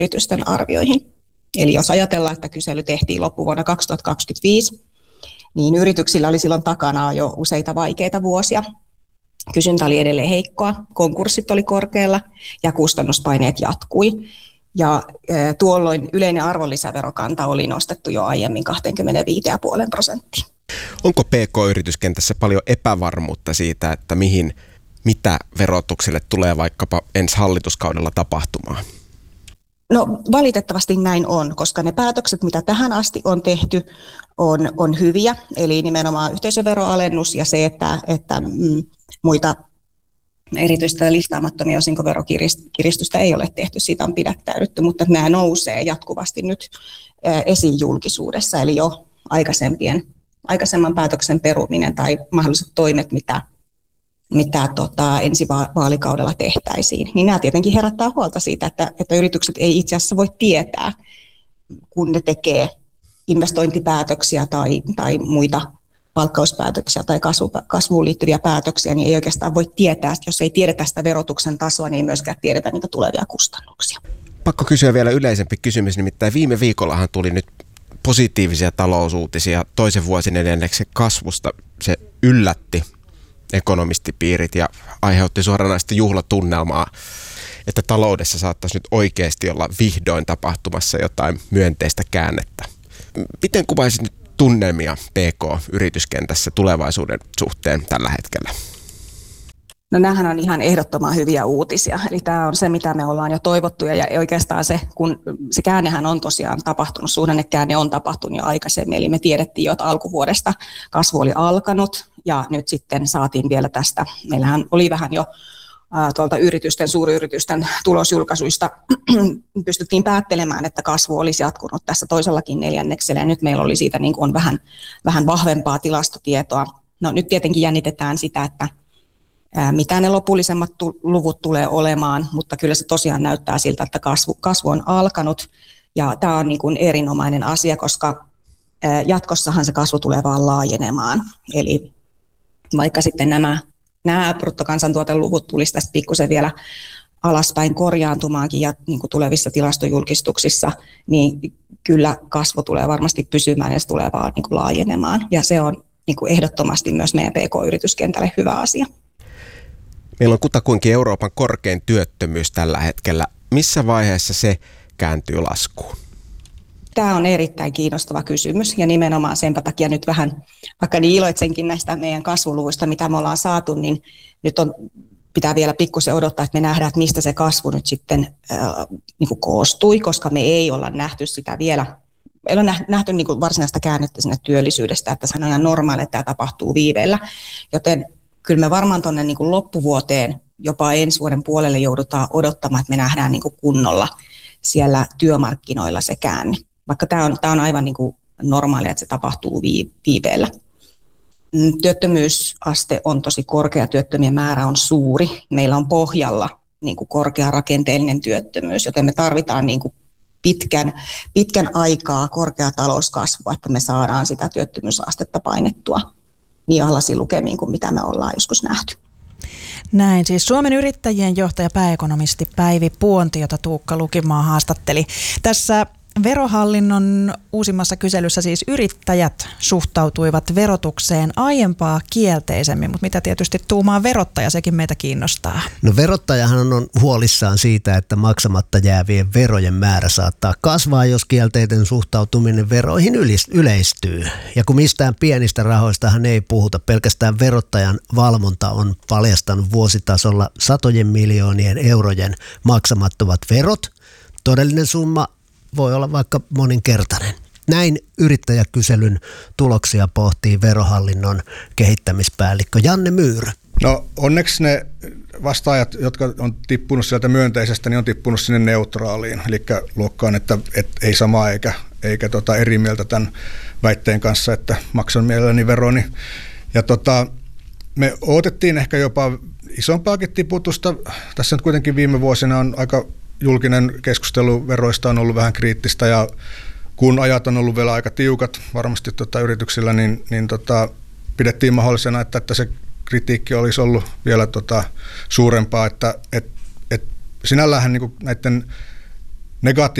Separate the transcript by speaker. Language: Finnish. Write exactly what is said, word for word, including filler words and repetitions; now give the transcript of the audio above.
Speaker 1: yritysten arvioihin. Eli jos ajatellaan, että kysely tehtiin loppuvuonna kaksituhattakaksikymmentäviisi, niin yrityksillä oli silloin takana jo useita vaikeita vuosia. Kysyntä oli edelleen heikkoa, konkurssit oli korkealla ja kustannuspaineet jatkui. Ja tuolloin yleinen arvonlisäverokanta oli nostettu jo aiemmin kaksikymmentäviisi pilkku viisi prosenttia.
Speaker 2: Onko P K-yrityskentessä paljon epävarmuutta siitä, että mihin, mitä verotukselle tulee vaikkapa ensi hallituskaudella tapahtumaan?
Speaker 1: No valitettavasti näin on, koska ne päätökset, mitä tähän asti on tehty, on, on hyviä. Eli nimenomaan yhteisöveroalennus ja se, että, että mm, muita erityistä listaamattomia osinkoverokiristystä ei ole tehty, siitä on pidättäydytty, mutta nämä nousee jatkuvasti nyt esiin julkisuudessa. Eli jo aikaisempien, aikaisemman päätöksen peruminen tai mahdolliset toimet, mitä mitä tota, ensi vaalikaudella tehtäisiin, niin nämä tietenkin herättää huolta siitä, että, että yritykset ei itse asiassa voi tietää, kun ne tekee investointipäätöksiä tai, tai muita palkkauspäätöksiä tai kasvu, kasvuun liittyviä päätöksiä, niin ei oikeastaan voi tietää, jos ei tiedetä sitä verotuksen tasoa, niin ei myöskään tiedetä niitä tulevia kustannuksia.
Speaker 2: Pakko kysyä vielä yleisempi kysymys, nimittäin viime viikollahan tuli nyt positiivisia talousuutisia toisen vuosineljänneksen kasvusta. Se yllätti ekonomistipiirit ja aiheutti suoranaista juhlatunnelmaa, että taloudessa saattaisi nyt oikeasti olla vihdoin tapahtumassa jotain myönteistä käännettä. Miten kuvaisit nyt tunnelmia P K-yrityskentässä tulevaisuuden suhteen tällä hetkellä?
Speaker 1: No nämähän on ihan ehdottoman hyviä uutisia. Eli tämä on se, mitä me ollaan jo toivottu ja oikeastaan se, kun se käännehän on tosiaan tapahtunut, suhdannekäänne on tapahtunut jo aikaisemmin. Eli me tiedettiin jo, että alkuvuodesta kasvu oli alkanut ja nyt sitten saatiin vielä tästä. Meillähän oli vähän jo tuolta yritysten, suuryritysten tulosjulkaisuista pystyttiin päättelemään, että kasvu olisi jatkunut tässä toisellakin neljänneksellä ja nyt meillä oli siitä niin kuin on vähän, vähän vahvempaa tilastotietoa. No nyt tietenkin jännitetään sitä, että mitä ne lopullisemmat luvut tulee olemaan, mutta kyllä se tosiaan näyttää siltä, että kasvu, kasvu on alkanut ja tämä on niin kuin erinomainen asia, koska jatkossahan se kasvu tulee vaan laajenemaan. Eli vaikka sitten nämä, nämä bruttokansantuoteluvut tulisi tästä pikkusen vielä alaspäin korjaantumaankin ja niin kuin tulevissa tilastojulkistuksissa, niin kyllä kasvu tulee varmasti pysymään ja se tulee vaan niin kuin laajenemaan ja se on niin kuin ehdottomasti myös meidän P K-yrityskentälle hyvä asia.
Speaker 2: Meillä on kutakuinkin Euroopan korkein työttömyys tällä hetkellä. Missä vaiheessa se kääntyy laskuun?
Speaker 1: Tämä on erittäin kiinnostava kysymys ja nimenomaan sen takia nyt vähän, vaikka niin iloitsenkin näistä meidän kasvuluvuista, mitä me ollaan saatu, niin nyt on, pitää vielä pikkusen odottaa, että me nähdään, että mistä se kasvu nyt sitten äh, niin kuin koostui, koska me ei olla nähty sitä vielä. Ei ole nähty niin kuin varsinaista käännettä sinne työllisyydestä, että se on aina normaali, että tämä tapahtuu viiveellä, joten kyllä me varmaan tuonne niin kuin loppuvuoteen, jopa ensi vuoden puolelle joudutaan odottamaan, että me nähdään niin kuin kunnolla siellä työmarkkinoilla se käänne. Vaikka tämä on, tämä on aivan niin kuin normaalia, että se tapahtuu viiveellä. Työttömyysaste on tosi korkea, työttömien määrä on suuri. Meillä on pohjalla niin kuin korkea rakenteellinen työttömyys, joten me tarvitaan niin kuin pitkän, pitkän aikaa korkea talouskasvua, että me saadaan sitä työttömyysastetta painettua niin alhaisiin lukemiin kuin mitä me ollaan joskus nähty.
Speaker 3: Näin siis Suomen yrittäjien johtaja pääekonomisti Päivi Puonti, jota Tuukka Lukimaa haastatteli. Tässä Verohallinnon uusimmassa kyselyssä siis yrittäjät suhtautuivat verotukseen aiempaa kielteisemmin, mutta mitä tietysti tuumaa verottaja, sekin meitä kiinnostaa.
Speaker 4: No verottajahan on huolissaan siitä, että maksamatta jäävien verojen määrä saattaa kasvaa, jos kielteinen suhtautuminen veroihin yleistyy. Ja kun mistään pienistä rahoistahan ei puhuta, pelkästään verottajan valvonta on paljastanut vuositasolla satojen miljoonien eurojen maksamattomat verot. Todellinen summa voi olla vaikka moninkertainen. Näin yrittäjäkyselyn tuloksia pohtii Verohallinnon kehittämispäällikkö Janne Myyrä.
Speaker 5: No onneksi ne vastaajat, jotka on tippunut sieltä myönteisestä, niin on tippunut sinne neutraaliin. Eli luokkaan, että, että ei samaa eikä, eikä tota eri mieltä tämän väitteen kanssa, että maksan mielelläni veroni. Ja tota, me odotettiin ehkä jopa isompaakin tiputusta. Tässä nyt kuitenkin viime vuosina on aika julkinen keskustelu veroista on ollut vähän kriittistä ja kun ajat on ollut vielä aika tiukat varmasti tota yrityksillä, niin, niin tota, pidettiin mahdollisena, että, että se kritiikki olisi ollut vielä tota suurempaa, että et, et sinällähän niin kuin näiden negatiivinen